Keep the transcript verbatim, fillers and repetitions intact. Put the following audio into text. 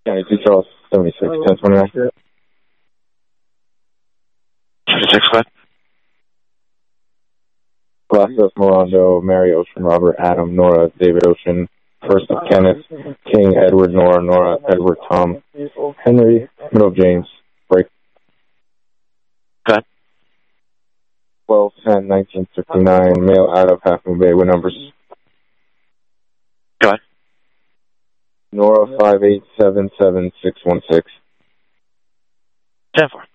County two Charles, seventy-six, ten twenty-nine. seventy-six, what? Glacios, Morondo, Mary Ocean, Robert, Adam, Nora, David Ocean, First of Kenneth, King, Edward, Nora, Nora, Edward, Tom, Henry, Middle James, break. Cut. twelve ten nineteen fifty-nine, mail out of Half Moon Bay with numbers. Cut. Nora, five eight seven seven six one six. ten four.